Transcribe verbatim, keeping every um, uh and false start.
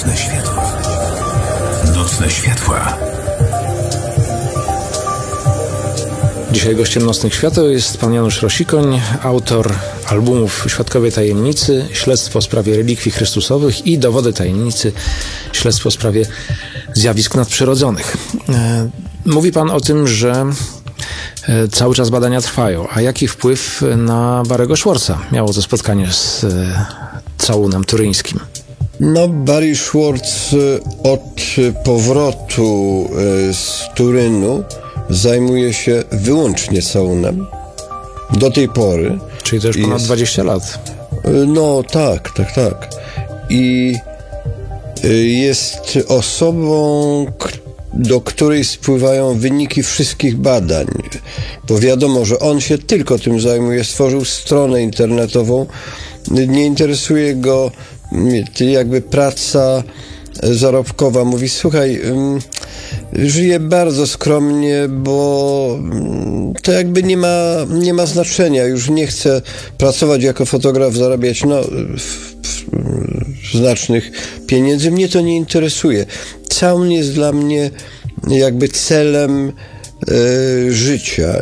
Nocne światła. Nocne światła. Dzisiaj gościem Nocnych Świateł jest pan Janusz Rosikoń, autor albumów Świadkowie Tajemnicy, Śledztwo w sprawie relikwii chrystusowych i Dowody tajemnicy, Śledztwo w sprawie zjawisk nadprzyrodzonych. Mówi pan o tym, że cały czas badania trwają. A jaki wpływ na Barry'ego Schwartza miało to spotkanie z całunem turyńskim? No, Barry Schwartz od powrotu z Turynu zajmuje się wyłącznie całunem. Do tej pory. Czyli to już ponad jest... dwadzieścia lat. No tak, tak, tak. I jest osobą, do której spływają wyniki wszystkich badań. Bo wiadomo, że on się tylko tym zajmuje. Stworzył stronę internetową. Nie interesuje go jakby praca zarobkowa. Mówi, słuchaj, żyję bardzo skromnie, bo to jakby nie ma, nie ma znaczenia. Już nie chcę pracować jako fotograf, zarabiać no, w, w, znacznych pieniędzy. Mnie to nie interesuje. Całun jest dla mnie jakby celem e, życia.